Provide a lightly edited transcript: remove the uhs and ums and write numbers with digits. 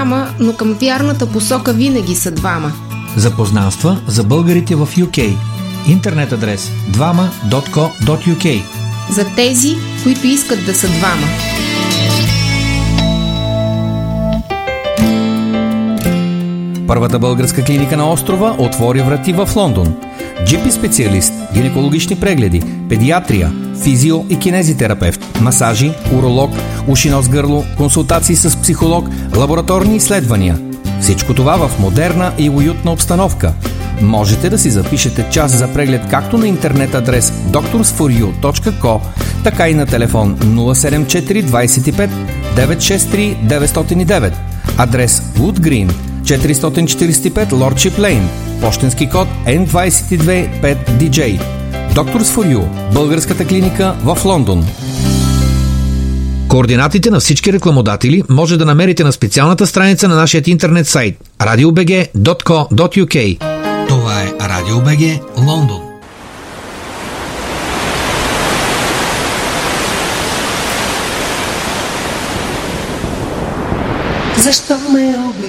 но към вярната посока винаги са двама. Запознанства за българите в UK. Интернет адрес dvama.co.uk. За тези, които искат да са двама. Първата българска клиника на острова отвори врати в Лондон. GP специалист, гинекологични прегледи, педиатрия, физио и кинезитерапевт, масажи, уролог, уши, нос, гърло, консултации с психолог, лабораторни изследвания. Всичко това в модерна и уютна обстановка. Можете да си запишете час за преглед както на интернет адрес doctorsforyou.co, така и на телефон 074 25 963 909. Адрес Wood Green, 445 Lordship Lane, пощенски код N22 5DJ. Doctors for You, българската клиника в Лондон. Координатите на всички рекламодатели може да намерите на специалната страница на нашия интернет сайт radiobg.co.uk. Това е Радио БГ Лондон. Защо ме обичаш?